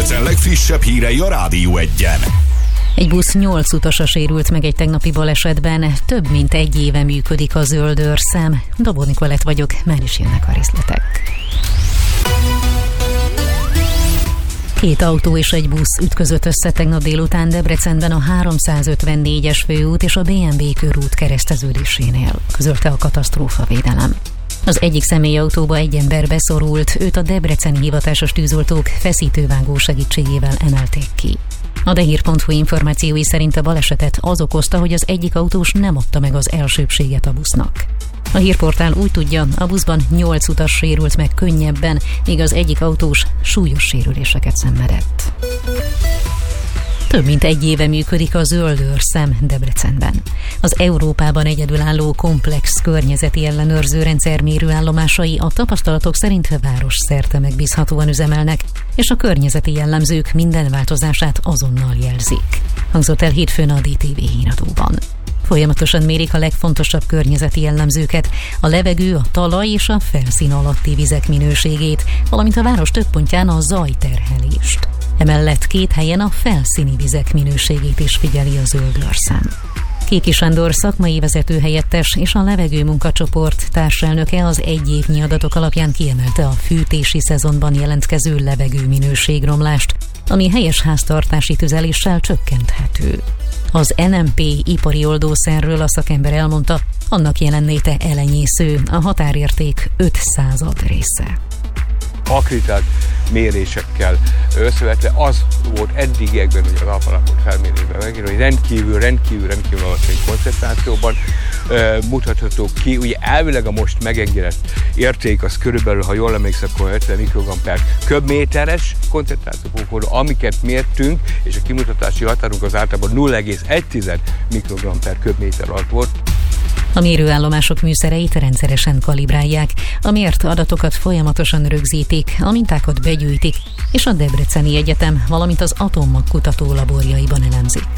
Debrecen legfrissebb hírei a Rádió 1-en. Egy busz 8 utasa sérült meg egy tegnapi balesetben. Több mint egy éve működik a zöldőrszem. Dobó Nikolett vagyok, már is jönnek a részletek. 2 autó és egy busz ütközött össze tegnap délután Debrecenben a 354-es főút és a BMW körút kereszteződésénél, közölte a katasztrófavédelem. Az egyik személyautóba egy ember beszorult, őt a debreceni hivatásos tűzoltók feszítővágó segítségével emelték ki. A dehír.hu információi szerint a balesetet az okozta, hogy az egyik autós nem adta meg az elsőbséget a busznak. A hírportál úgy tudja, a buszban 8 utas sérült meg könnyebben, míg az egyik autós súlyos sérüléseket szenvedett. Több mint egy éve működik a zöldőrszem Debrecenben. Az Európában egyedülálló komplex környezeti ellenőrző rendszer mérőállomásai a tapasztalatok szerint városszerte megbízhatóan üzemelnek, és a környezeti jellemzők minden változását azonnal jelzik. Hangzott el hétfőn a DTV híradóban. Folyamatosan mérik a legfontosabb környezeti jellemzőket, a levegő, a talaj és a felszín alatti vizek minőségét, valamint a város több pontján a zajterhelést. Emellett 2 helyen a felszíni vizek minőségét is figyeli a zöldőrszem. Kéki Sándor szakmai vezetőhelyettes és a levegő munkacsoport társelnöke az egyévnyi adatok alapján kiemelte a fűtési szezonban jelentkező levegő minőségromlást, ami helyes háztartási tüzeléssel csökkenthető. Az NMP ipari oldószerről a szakember elmondta, annak jelenléte elenyésző, a határérték 5/100 része. Akreditált mérésekkel összevetve az volt eddigiekben, hogy az alapalapot felmérésben megírva, hogy rendkívül alacsony koncentrációban mutatható ki. Ugye elvileg a most megengedett érték az körülbelül, ha jól emlékszem, akkor 50 mikrogram per köbméteres koncentrációból, amiket mértünk, és a kimutatási határunk az általában 0,1 mikrogram per köbméter alatt volt. A mérőállomások műszereit rendszeresen kalibrálják, a mért adatokat folyamatosan rögzítik, a mintákat begyűjtik, és a Debreceni Egyetem, valamint az atommag kutató laborjaiban elemzik.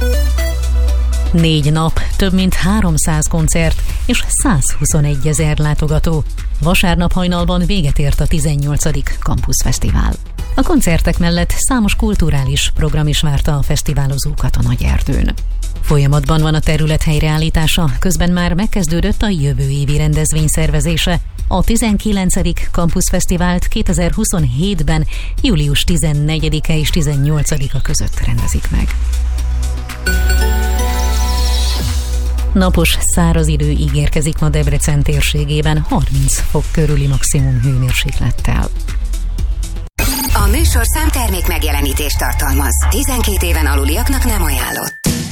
4 nap, több mint 300 koncert és 121 000 látogató. Vasárnap hajnalban véget ért a 18. Campus Fesztivál. A koncertek mellett számos kulturális program is várta a fesztiválozókat a Nagyerdőn. Folyamatban van a terület helyreállítása, közben már megkezdődött a jövő évi rendezvény szervezése. A 19. Campus Fesztivált 2027-ben július 14-e és 18-a között rendezik meg. Napos, száraz idő ígérkezik ma Debrecen térségében 30 fok körüli maximum hőmérséklettel. A műsorszám termék megjelenítést tartalmaz. 12 éven aluliaknak nem ajánlott.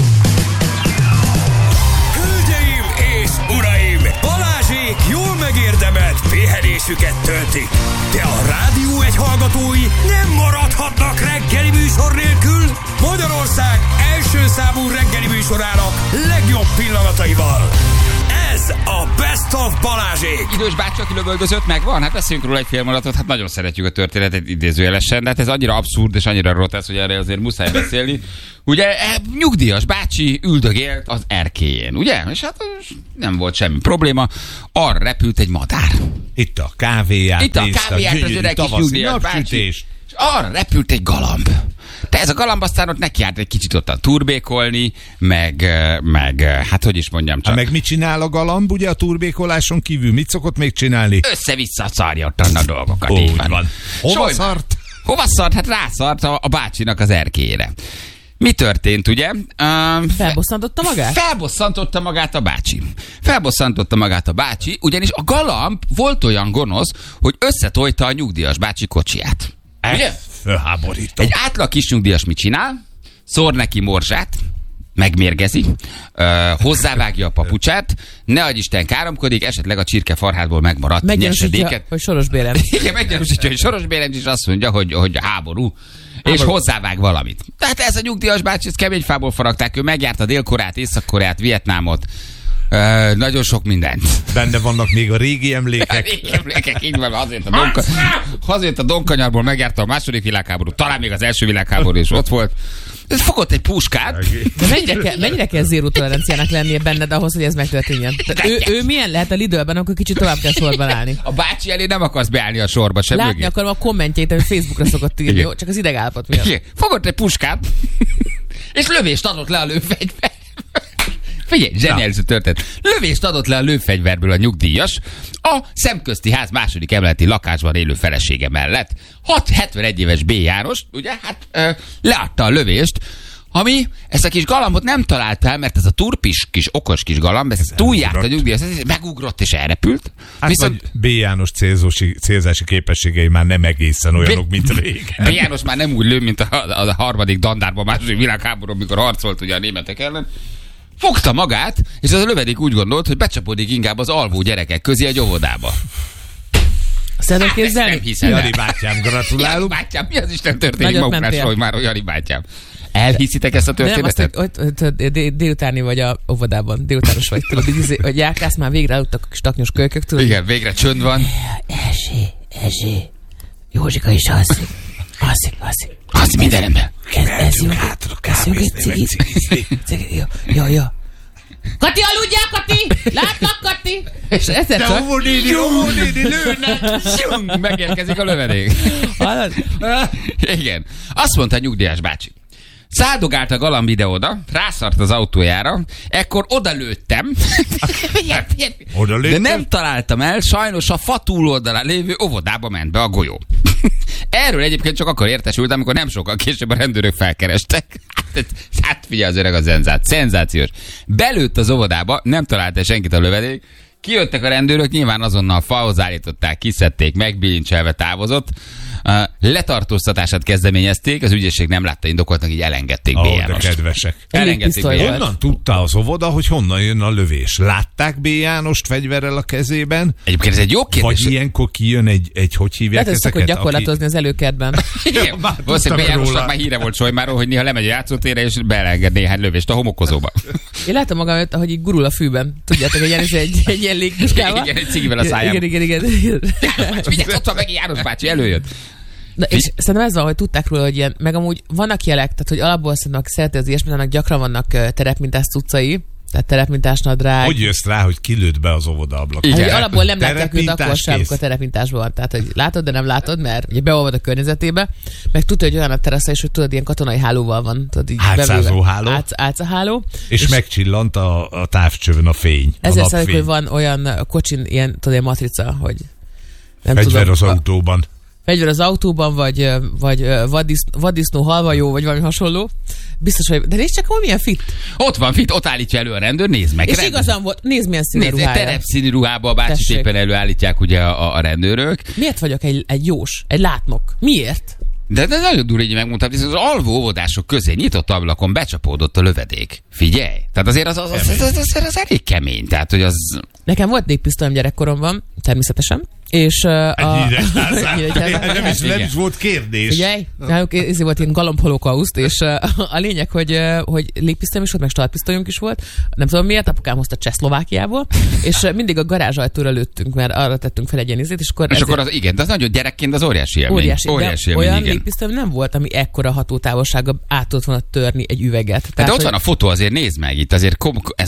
Hölgyeim és uraim! Balázsék jól megérdemelt pihenésüket töltik. De a Rádió 1 hallgatói nem maradhatnak reggeli műsor nélkül. Magyarország első számú reggeli műsorának legjobb pillanataival. Ez a Best of Balázsék. Idős bácsi, aki lövöldözött, megvan? Hát beszéljünk róla egy fél mondatot, hát nagyon szeretjük a történetet idézőjelesen, de hát ez annyira abszurd és annyira rotesz, hogy erre azért muszáj beszélni. Ugye nyugdíjas bácsi üldögélt az erkélyén, ugye? És hát nem volt semmi probléma, arra repült egy madár. Itt a kávéját, az öreg kis nyugdíjas bácsi, és arra repült egy galamb. De ez a galamb aztán ott nekiállt egy kicsit ottan turbékolni, meg hát hogy is mondjam csak. Meg mit csinál a galamb, ugye a turbékoláson kívül? Mit szokott még csinálni? Össze-vissza szarja ott a dolgokat. Úgy van. Hova szart? Hova szart? Hát rászart a bácsinak az erkélyére. Mi történt, ugye? Felbosszantotta magát? Felbosszantotta magát a bácsi, ugyanis a galamb volt olyan gonosz, hogy összetojta a nyugdíjas bácsi kocsiját. Ugye? Fölháborító. Egy átlag kis nyugdíjas mit csinál? Szór neki morzsát, megmérgezi, hozzávágja a papucsát, ne adj Isten káromkodik, esetleg a csirke farhádból megmaradt meggyanúsítja, hogy Soros Bélem. Igen, meggyanúsítja, hogy Soros Bélem is azt mondja, hogy háború, és hozzávág valamit. Tehát ez a nyugdíjas bácsi, ezt kemény fából faragták, ő megjárta Dél-Koreát, Észak-Koreát, Vietnámot, nagyon sok mindent. Benne vannak még a régi emlékek. A régi emlékek, így van, azért a Donkanyarból megjárta a második világháború, talán még az első világháború is ott volt. fogott egy puskát. De mennyire kell zéró toleranciának lennie benned ahhoz, hogy ez megtörténjen? Ő milyen lehet a Lidlben, akkor kicsit tovább kell sorban állni? A bácsi elé nem akarsz beállni a sorba sem. Látni akarom a kommentjeit, amit Facebookra szokott írni, jó? Csak az idegállapot miatt. Igen. Fogott egy puskát, és lövést adott le a lőfegyver. Figyelj, zseniális történet. Lövést adott le a lőfegyverből a nyugdíjas a Szemközti Ház második emeleti lakásban élő felesége mellett. 71 éves B. János, ugye, leadta a lövést, ami ezt a kis galambot nem találta el, mert ez a turpis kis, okos kis galamb, ez túljárt a nyugdíjas, ez megugrott és elrepült. Viszont B. János célzási képességei már nem egészen olyanok, mint régen. B. János már nem úgy lő, mint a harmadik dandárban második világháborúban, amikor harcolt ugye a németek ellen. Fogta magát, és az a lövedék úgy gondolt, hogy becsapódik inkább az alvó gyerekek közé egy óvodába. Szeretném képzelni? Nem hiszem. Jani bátyám, gratulálunk. Jani bátyám, mi az Isten történik maguknásról, hogy már a Jani bátyám. Elhiszitek ezt a történetet? Nem, azt, hogy délutáni vagy a óvodában, délutános vagy, tudod, hogy járkálsz, már végre aludtak a kis taknyos kölykök, tudod? Igen, végre csönd van. Erzsé, Józsika is alszik. Alszik minden ember. Kezdjünk egy cigit. Jó. Kati, aludjál, Kati! Látlak, Kati! És egyszer csak... Jó, néni, lőnek! Megérkezik a lövedék. Igen. Azt mondta a nyugdíjas bácsi. Száldogált a galamb ide-oda, rászart az autójára, ekkor odalőttem. De nem találtam el, sajnos a fa túloldalán lévő óvodába ment be a golyó. Erről egyébként csak akkor értesültem, amikor nem sokkal később a rendőrök felkerestek. Hát figyelj, az öreg a szenzációs. Belőtt az óvodába, nem találta senkit a lövedék, kijöttek a rendőrök, nyilván azonnal falhoz állították, kiszedték, megbilincselve távozott. Letartóztatását kezdeményezték, az ügyészség nem látta indokoltnak, így elengedték B. Jánost. De kedvesek. Elengedték B. Jánost. Honnan tudta az óvoda, hogy honnan jön a lövés? Látták B. Jánost fegyverrel a kezében? Egyébként ez egy jó kérdés. Vagy ilyenkor kijön egy hogy hívják ezeket? Lehet, hogy gyakorlatozni az előkertben. Igen, valószínűleg B. Jánosnak már híre volt Solymáról, hogy néha lemegy a játszótérre, és beelenged néhány lövést a homokozóba. Én látom magam, hogy így gurul a fűben. Tudjátok, hogy egy ilyen légpuskával. Igen, egy cigivel a szájában. Igen. Figyelj, ott van meg János bácsi, előjött. És szerintem ez van, hogy tudták róla, hogy ilyen, meg amúgy vannak jelek, tehát hogy alapból szerintem, aki szereti az ilyesmit, annak gyakran vannak terepmintás cuccai, tehát terepmintás nadrág. Hogy jössz rá, hogy kilőtt be az óvoda ablakon? Hát, alapból nem látják őt akkor sem, amikor terepintásban van. Tehát, hogy látod, de nem látod, mert ugye beolvad a környezetébe, meg tudja, hogy olyan a terasza, és hogy tudod, ilyen katonai hálóval van. Átszázó háló. Álcaháló. És megcsillant a távcsövön a fény. Ezért szerint, hogy van olyan kocsin, ilyen matrica, hogy nem fegyver tudom. Az autóban. Fegyver az autóban, vagy vaddisznó halvajó, vagy valami hasonló. Biztos, hogy... De nézd csak, hogy milyen fit. Ott van fit, ott állítja elő a rendőr, nézd meg. És igazán volt, nézd milyen színű ruhája. Terepszínű ruhába a bácsi szépen előállítják ugye a rendőrök. Miért vagyok egy jós, egy látnok? Miért? De nagyon durva, így megmondtam, hogy az alvó óvodások közé nyitott ablakon becsapódott a lövedék. Figyelj! Tehát azért az elég kemény. Tehát, hogy az... Nekem volt légpisztolyom gyerekkoromban, természetesen. És nem is volt kérdés. Figyelj, ez volt ilyen galambholokauszt, és a lényeg, hogy légpisztolyom is volt, meg startpisztolyunk is volt. Nem tudom miért, apukám hozta Csehszlovákiából, és mindig a garázs ajtóra lőttünk, mert arra tettünk fel egy ilyen izét, és akkor az, igen, de az nagyon gyerekként az óriási élmény. Óriási élmény, olyan légpisztolyom nem volt, ami ekkora hatótávolsága át tudott volna törni egy üveget. Tehát ott van a fotó, azért nézd meg itt, azért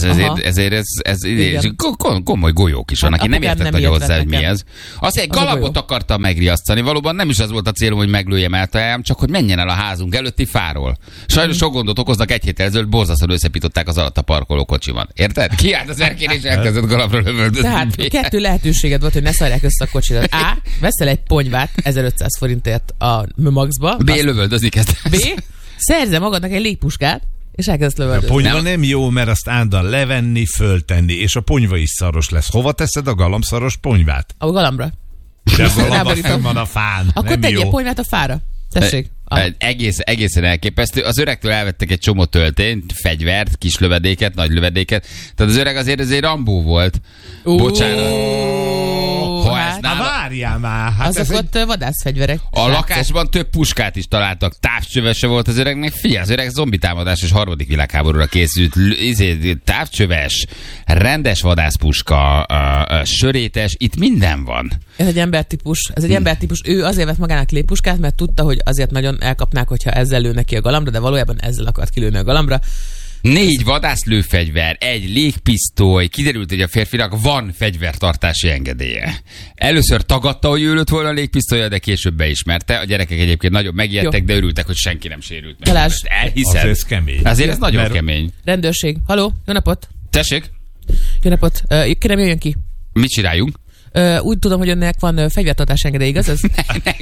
ez komoly golyók is van, aki nem értett nagyon hozzá, hogy mi ez. Azt egy galambot akartam megriasztani, valóban nem is az volt a célom, hogy meglőjem eltaljám, csak hogy menjen el a házunk előtti fáról. Sajnos sok gondot okoznak, egy héttel ezelőtt borzasztóan összepították az alatt a parkoló kocsiban. Érted? Kiállt az erkén és elkezdett galambra lövöldözni. Tehát 2 lehetőséged volt, hogy ne szarják össze a kocsidat. A. Veszel egy ponyvát 1500 forintért a Maxba. B. Lövöldözni kezd. B. Szerze magadnak egy légpuskát, és elkezdesz lövöldözni. A ponyva nem jó, mert azt állandóan levenni, föltenni, és a ponyva is szaros lesz. Hova teszed a galambszaros ponyvát? A galambra. De a galamba fenn van a fán. Akkor tegyél ponyvát a fára. Tessék. Egészen elképesztő. Az öregtől elvettek egy csomó töltényt, fegyvert, kis lövedéket, nagy lövedéket. Tehát az öreg azért Rambó volt. Bocsánat. Várjál már. Hát azok ott vadászfegyverek. A lakásban több puskát is találtak. Távcsövese volt az öregnek. Figyelj, az öreg zombitámadás és 3. világháborúra készült. Távcsöves, rendes vadászpuska, sörétes, itt minden van. Ez egy embertípus. Ő azért vett magának léppuskát, mert tudta, hogy azért nagyon elkapnák, hogyha ezzel lő neki a galambra, de valójában ezzel akart kilőni a galambra. 4 vadászlőfegyver, 1 légpisztoly. Kiderült, hogy a férfinak van fegyvertartási engedélye. Először tagadta, hogy ő lőtt volna a légpisztolya, de később beismerte. A gyerekek egyébként nagyon megijedtek, de örültek, hogy senki nem sérült meg. Talán elhiszed? Azért ez kemény. Azért ez nagyon kemény. Rendőrség. Haló, jó napot! Tessék? Jó napot! Kérem, jöjjön ki! Mit csináljunk? Úgy tudom, hogy önnek van fegyvertartási engedély, igaz ez?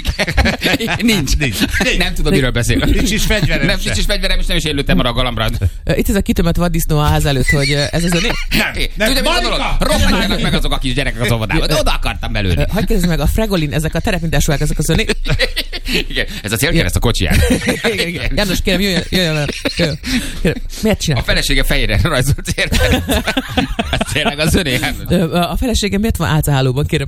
Nincs. Nem tudom, miről beszél. Nincs is fegyverem. Nincs is fegyverem, és nem is élőttem arra a galambra. Itt ez a kitömött vaddisznó a ház előtt, hogy ez az öné? Nem. Tudja, mit gondolod? Rohanjanak meg azok a kis gyerekek az óvodába. De oda akartam belőni. Hagyj kérdezni meg, a Fregolin, ezek a terepintásúak, ezek az öné? Igen, ez a célkereszt a kocsiján. János, kérem, jöjjön. Miért csinál? A felesége fejére rajzolt célkereszt. Ez tényleg az öné. A feleségem miért van álcahálóban, kérem?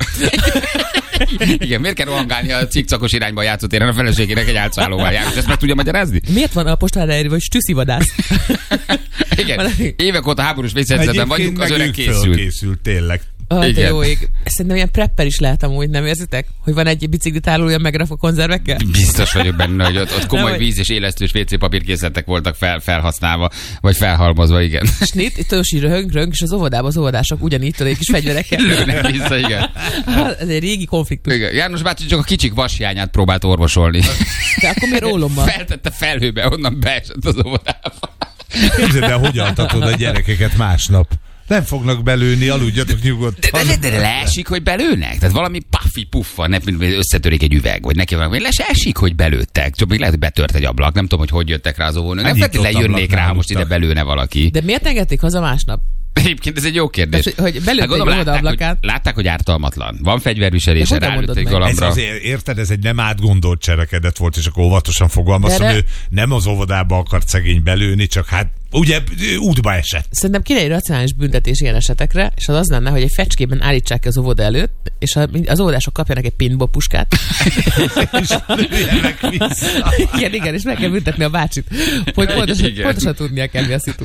Igen, miért kell rohangálni a cikcakos irányba a játszótéren a feleségének egy álcahálóval jár, és ezt meg tudja magyarázni? Miért van a postára írva, hogy stüszivadász? Igen, évek óta háborús vészhelyzetben vagyunk, az öreg készült. Tényleg. Te jó ég. Szerintem ilyen prepper is lehet amúgy, nem érzitek? Hogy van egy biciklitárolója megrakva konzervekkel? Biztos vagyok benne, hogy ott komoly víz és élesztős WC papírkészletek voltak felhasználva, vagy felhalmozva, igen. Snit, itt ősi röhöng, és az óvodában az óvodások ugyanígy tudják kis fegyverekkel. Lőnek vissza, igen. Ez egy régi konfliktus. Igen. János bácsi csak a kicsik vashiányát próbált orvosolni. De akkor miért ólommal? Feltette felhőbe, onnan beesett az óvodába. Képzeld el, hogy altatod a gyerekeket másnap. Nem fognak belőni, aludjatok nyugodtan. De leesik, hogy belőnek? Tehát valami puffa, összetörik egy üveg, vagy neki valami, leesik, hogy belőttek. Csak még lehet, hogy betört egy ablak, nem tudom, hogy jöttek rá az óvónők. Nem feltétlenül jönnék rá, most ide belőne valaki. De miért engedték haza másnap? Egyébként ez egy jó kérdés. Tehát, hogy belőtték a óvodaablakát. Látták, hogy ártalmatlan. Van fegyverviselése, rálőtt egy galambra. Ez azért, érted, ez egy nem átgondolt cselekedet volt, és akkor óvatosan fogalmaztam, ő nem az óvodába akart szegény belőni, csak hát ugye útba esett. Szerintem kéne egy racionális büntetés ilyen esetekre, és az lenne, hogy egy fecskében állítsák ki az óvoda előtt, és az óvodások kapjanak egy paintball puskát. És lőjenek vissza. Igen, és meg kell büntetni a bácsit, hogy pontosan tudnia kell, mi a szitu.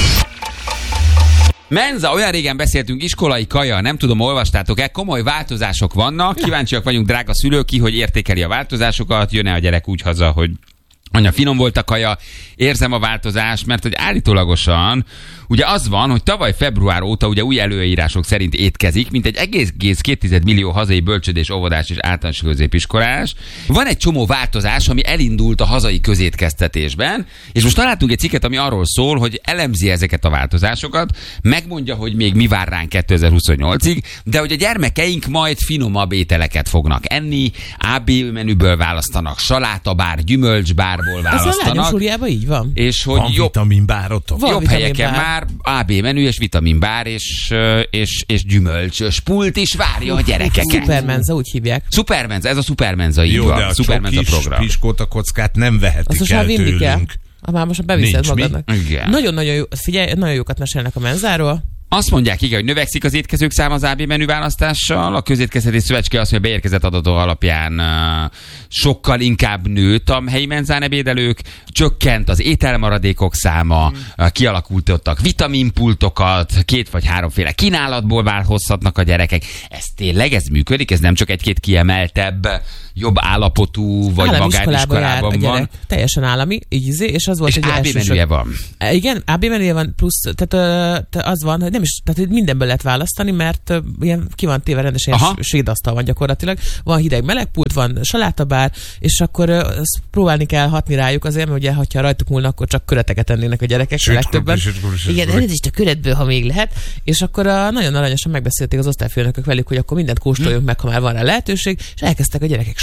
Menza, olyan régen beszéltünk, iskolai kaja, nem tudom, olvastátok-e, komoly változások vannak, kíváncsiak vagyunk, drága szülők, ki, hogy értékeli a változásokat, jön-e a gyerek úgy haza, hogy anya, finom volt a kaja, érzem a változást, mert hogy állítólagosan ugye az van, hogy tavaly február óta ugye új előírások szerint étkezik, mint egy 1,2 millió hazai bölcsődés, óvodás és általános középiskolás. Van egy csomó változás, ami elindult a hazai közétkeztetésben, és most találtunk egy cikket, ami arról szól, hogy elemzi ezeket a változásokat, megmondja, hogy még mi vár ránk 2028-ig, de hogy a gyermekeink majd finomabb ételeket fognak enni, AB menüből választanak, salátabár, gyümölcsbárból választanak. Ez a lányom súlyában így van. És hogy van vitaminbárotok. Jobb helyeken már AB menü és vitaminbár és gyümölcsös pult is várja a gyerekeket. Supermenza, úgy hívják. Supermenza, ez a Supermenza, így jó, van. De a Supermenza program. piskóta kockát nem vehetik el tőlünk. Már most beviszed magadnak. Igen. Nagyon-nagyon jó, figyelj, nagyon jókat mesélnek a menzáról. Azt mondják, igen, hogy növekszik az étkezők száma az AB menü választással. A Közétkeztetés Szövecske azt mondja, beérkezett adatok alapján sokkal inkább nőtt a helyi menzán ebédelők, csökkent az ételmaradékok száma, kialakultottak vitaminpultokat, 2 vagy 3 féle kínálatból hozhatnak a gyerekek. Ez tényleg, ez működik? Ez nem csak egy-két kiemeltebb, jobb állapotú vagy magániskolában van? Teljesen állami, így, és az volt, és hogy AB menüje van. Igen, AB menüje van, plusz, tehát az van, hogy nem is, tehát mindenből lehet választani, mert ilyen ki van téve rendesen, sédasztal van gyakorlatilag. Van hideg-meleg pult, van salátabár, és akkor azt próbálni kell hatni rájuk azért, mert ugye, ha rajtuk múlna, akkor csak köreteket ennének a gyerekek a legtöbben. Igen, elnézést a köretből, ha még lehet. És akkor nagyon aranyosan megbeszélték az osztályfőnökök velük, hogy akkor mindent kóstoljunk meg, ha már van rá lehetőség, és elkezdtek a gyerekek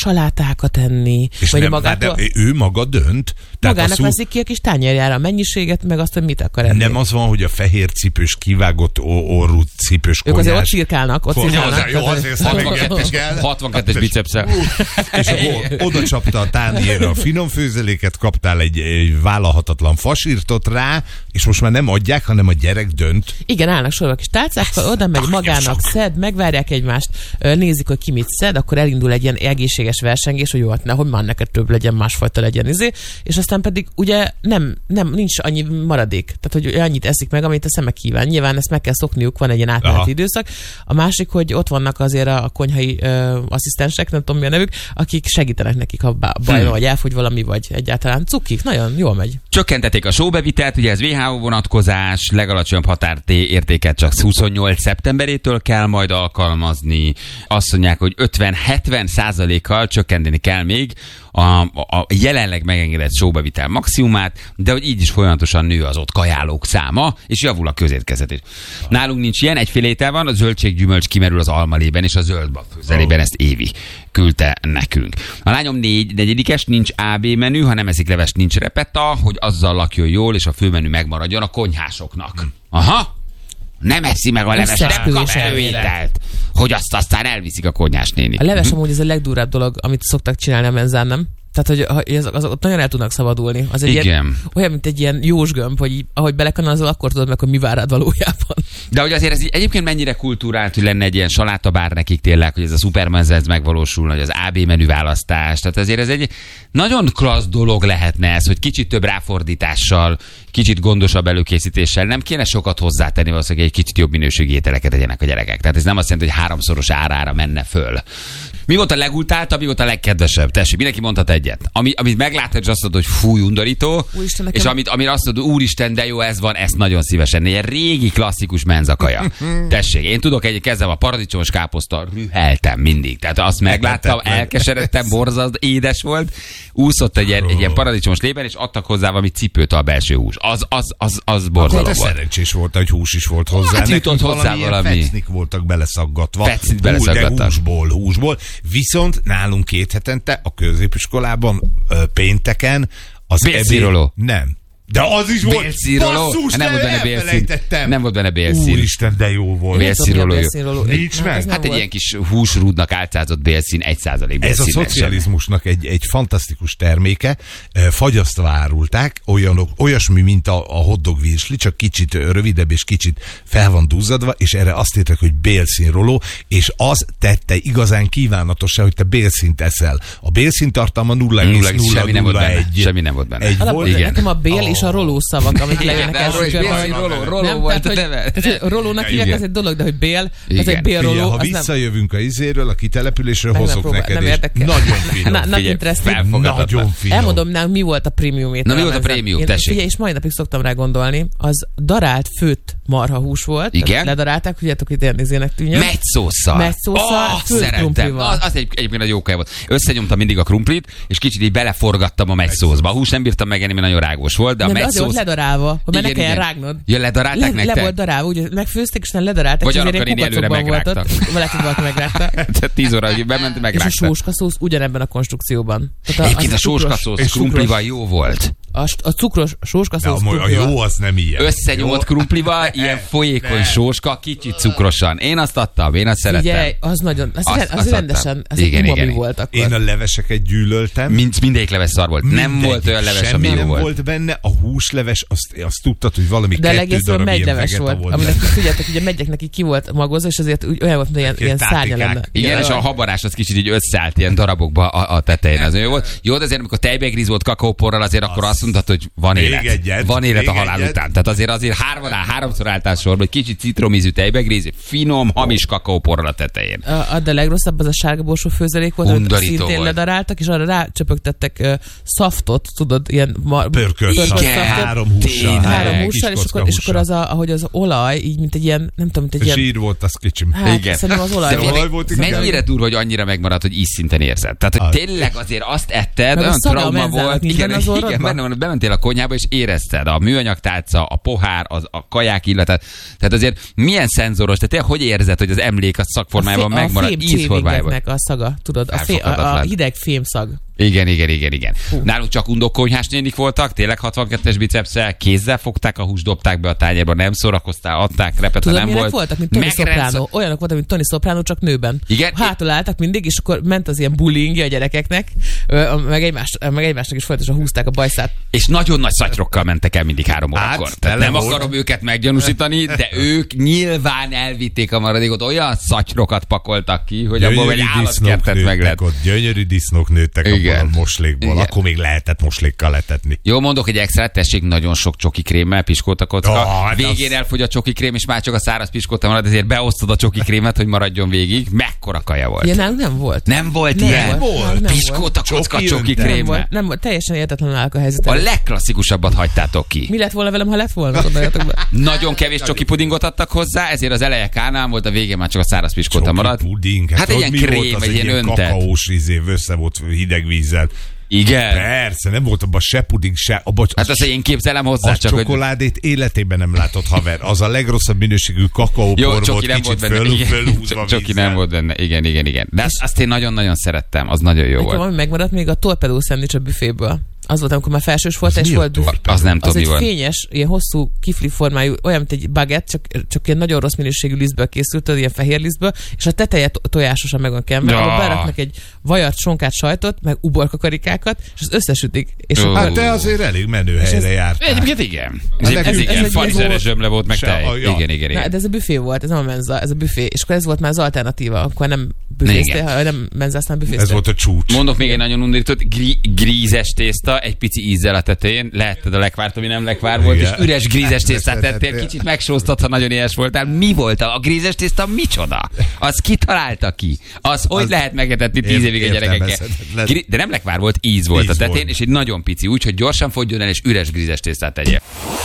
salátákat enni. És vagy nem, magától... de ő maga dönt. Tehát Magának veszik ki a kis tányérjára a mennyiséget, meg azt, hogy mit akar enni. Nem az van, hogy a fehér cipős, kivágott orrú cipős ők konyhás. azért ott cirkálnak. Jó, azért 62-es bicepszel. És akkor oda csapta a tányérra a finom főzeléket, kaptál egy vállalhatatlan fasírtot rá, és most már nem adják, hanem a gyerek dönt. Igen, állnak sorba kis tálcákkal, oda megy magának, szed, megvárják egymást, nézik, hogy ki mit szed, akkor elindul egy ilyen egészséges versengés, hogy jó, hát nehogy már neked több legyen, másfajta legyen és aztán pedig ugye nincs annyi maradék, tehát hogy annyit eszik meg, amit a szeme kíván. Nyilván ezt meg kell szokniuk, van egy ilyen átmeneti időszak. A másik, hogy ott vannak azért a konyhai asszisztensek, nem tudom mi a nevük, akik segítenek nekik, ha baj van, vagy elfogy valami, vagy egyáltalán cukik. Nagyon jól megy. Csökkentették a sóbevitelt, ugye ez WHO vonatkozás, legalacsonyabb határértéket csak 28 szeptemberétől kell majd alkalmazni. Azt mondják, hogy 50-70%-kal csökkenteni kell még a jelenleg megengedett sóbevitel maximumát, de hogy így is folyamatosan nő az ott kajálók száma, és javul a közétkeztetés. Nálunk nincs ilyen, egyféle étel van, a zöldséggyümölcs kimerül az almalében és a zöldbab főzelében, ezt Évi küldte nekünk. A lányom 4-es, nincs AB menü, ha nem eszik levest, nincs repeta, hogy azzal lakjon jól, és a főmenü megmaradjon a konyhásoknak. Aha! Nem eszi meg a leves, nem kap előételt, hogy azt aztán elviszik a konyhás néni. A leves amúgy ez a legdurább dolog, amit szoktak csinálni a menzán, nem? Tehát, hogy azok nagyon el tudnak szabadulni. Az egy ilyen, olyan, mint egy ilyen jósgömb, hogy ahogy belekanalazol, akkor tudod meg, hogy mi vár rád valójában. De hogy azért ez egyébként mennyire kultúrált, hogy lenne egy ilyen salátabár nekik tényleg, hogy ez a szupermenzen megvalósul, hogy az AB menü választás. Tehát azért ez egy nagyon klassz dolog lehetne ez, hogy kicsit több ráfordítással, kicsit gondosabb előkészítéssel, nem kéne sokat hozzátenni, valószínűleg egy kicsit jobb minőségű ételeket tegyenek a gyerekek. Tehát ez nem azt jelenti, hogy 3-szoros árára menne föl. Mi volt a legultáltabb, mi volt a legkedvesebb? Tessék, mindenki mondhat egyet. Amit meglátod, és azt mondod, hogy fúj, undorító, Úristen, és amire azt mondod, úristen, de jó, ez van, ezt nagyon szívesen. Egy régi klasszikus menzakaja. Tessék, én tudok kezdem a paradicsomos káposzta, rüheltem mindig. Tehát azt megláttam, elkeseredtem, borzasztó, édes volt, úszott egy ilyen paradicsomos lében, és adtak hozzá valami cipőt a belső hús. Az borzalom volt. Szerencsés volt, hogy hús is volt hozzá. Hát jutott hozzá valami. Fecnik voltak beleszaggatva. Fecnit beleszaggattak. De húsból. Viszont nálunk 2 hetente a középiskolában pénteken az Bélszíroló. Nem. De az is volt. Basszus, nem volt benne bélszín. Nem volt benne bélszín. Úristen, de jó volt. Bélszíroló. Nincs meg. Hát egy ilyen kis húsrúdnak álcázott bélszín, 1% bélszín. Ez a szocializmusnak egy fantasztikus terméke. Fagyasztva árulták, olyasmi, mint a hotdog virsli, csak kicsit rövidebb és kicsit fel van duzzadva, és erre azt írták, hogy bélszínroló, és az tette igazán kívánatosan, hogy te bélszínt eszel. A bélszín tartalma 0,001. Semmi nem volt benne. Nekem a bél és a roló szavak, amik lejönnek elsősorban. Roló volt a neve. Rolónak hívják, ez egy dolog, de hogy bél, ez egy bélroló. Ha visszajövünk a izéről, a kitelepülésről, hozok neked is. Nagyon finom. Nagyon finom. Elmondom, mi volt a prémium étel. Na, mi volt a prémium, tessék. Figyelj, és mai napig szoktam rá gondolni, az darált főtt marhahús volt. Igen. Ledarálták, tudjátok, hogy ilyen nézének tűnjön. Meggyósszal, főtt krumplival. Az egyébként egy jó kaj volt. Összenyomtam mindig a krumplit, és kicsit így beleforgattam a meggyószba. A hús nem bírtam megenni, mert nagyon rágós volt, de a meggyósz... azért volt ledarálva, hogy ne kelljen rágnod. Ja, ledarálták nektek? Le volt darálva, úgy megfőzték, és nem ledarálták. Vagy annak én előre megrágtam. Lehet, hogy valaki megrágta. 10 óra, hogy bement, megrágta. És a sóskaszósz ugyanebben a konstrukcióban. Egyébként a sóskaszósz krumplival jó volt. A cukros sóskaszósz krumplival. A jó az nem ilyen. Összenyomott krumplival, ilyen folyékony sóska, kicsit cukrosan. Én azt adtam, én azt szerettem. Ugye, az nagyon, az rendesen, az umami volt akkor. Én a leveseket gyűlöltem. Mindegyik leves szar volt. Nem volt olyan leves, ami jó volt. Nem volt benne, a húsleves, azt tudtad, hogy valami 2 darab ilyen vegeta volt. Aminek tudjátok, ugye megyek neki ki volt magozva, és azért olyan volt, hogy ilyen szárnya lenne. Igen, és a habarás az kicsit így összeállt ilyen darabokba a tetején. Az jó volt. Jó, de azért amikor tejbegríz volt kakaóporral, azért akkor azt mondtad, hogy van élet. Van élet a halál után. Tehát azért 3-szor álltál sorba, hogy kicsit citromízű tejbegríz, finom, hamis kakaóporral a tetején. De legrosszabb az a sárga borsó főzelék volt, amit szintén ledaráltak, és arra rácsöpögtettek szaftot, tudod, ilyen pörkölt szaftot. 3 hússal, és akkor az, ahogy az olaj, így mint egy ilyen, nem tudom, mint egy ilyen... Zsír volt, az kicsim. Igen. Szerintem az olaj volt. Mennyire durva, hogy annyira megmaradt, hogy ízszinten érzed. Tehát, hogy tényleg azért azt etted, olyan trauma volt. Igen, benne van mielőtt bementél a konyhába, és érezted a műanyagtálca, a pohár, a kaják illatát. Tehát azért milyen szenzoros, tehát tényleg hogy érzed, hogy az emlék a szakformájában megmarad, ízformájában? A szaga, tudod, a hideg fémszag. Igen. Nálunk csak undokonyhás nénik voltak, tényleg 62-es bicepsszel, kézzel fogták a húst, dobták be a tányérba, nem szórakoztál, adták, repet, nem volt. Voltak, mint Tony Soprano. Olyanok voltak, mint Tony Soprano, csak nőben. Igen? Hátul álltak mindig, és akkor ment az ilyen bullyingja a gyerekeknek, meg egymásnak is folyamatosan húzták a bajszát. És nagyon nagy szatyrokkal mentek el mindig 3 órakor. Nem akarom őket meggyanúsítani, de ők nyilván elvitték a maradékot, olyan szatyrokat pakoltak ki, hogy abból egy állatkertet meg lett. Gyönyörű disznók nőttek abból a moslékból. Igen. Akkor még lehetett moslékkal letetni. Jó, mondok egy extra, tessék nagyon sok csoki krémmel, piskóta kocka. Végén elfogy a csoki krém, és már csak a száraz piskóta marad, ezért beosztod a csoki krémet, hogy maradjon végig. Mekkora kaja volt. Ja, nem volt. Nem volt ilyen? Piskóta kocka csoki krémmel. Nem volt. Teljesen értetlen állok a helyzet. A legklasszikusabbat hagytátok ki. Mi lett volna velem, ha lett volna? Nagyon kevés csoki pudingot adtak hozzá, ezért az eleje kánál volt, a végén már csak a száraz piskóta maradt. Puding. Hát egy ilyen krém, egy ilyen öntet. Kakaós össze volt hideg vízzel. Igen. Persze, nem volt abban se puding, se... Hát azt én képzelem hozzá. A csokoládét életében nem látott, haver. Az a legrosszabb minőségű kakaóbor volt, kicsit fölhúzva Csoki nem volt benne. Igen. De azt én nagyon-nagyon szerettem, az nagyon jó volt. Ami megmaradt még a torpedó szendvics a büféből. Az volt, amikor már felsős volt, és volt az nem tudom, mi volt. Az egy fényes, ilyen hosszú kifli formájú, olyan, mint egy baguette, csak ilyen nagyon rossz minőségű lisztből készült, ilyen fehér lisztből, és a teteje tojásosan meg van kenve, ahol beraknak egy vajat, sonkát, sajtot, meg uborkakarikákat, és az összesütik. És hát te azért elég menő helyre jártál. Egyébként igen. Ez farizeres zsömle volt, meg tej. Igen. Na, de ez a büfé volt, ez nem a menza, ez a büfé. És akkor ez volt már az alternatíva, akkor nem büféztél, nem menzáztál, büféztél. Ez volt a csúcs. Mondok még egy nagyon undított, grízes tészta, egy pici ízzel a tetején, lehetted a lekvárt, ami nem lekvár volt, és üres grízes tésztát tettél, kicsit megsóztad, ha nagyon éhes voltál. Mi volt a grízes tészta? Micsoda? Az kitalálta ki? Az hogy lehet megetetni 10 évig a gyerekekkel? De nem lekvár volt, íz volt a tetején, és egy nagyon pici, úgyhogy gyorsan fogjon el, és üres grízes tésztát tegyél.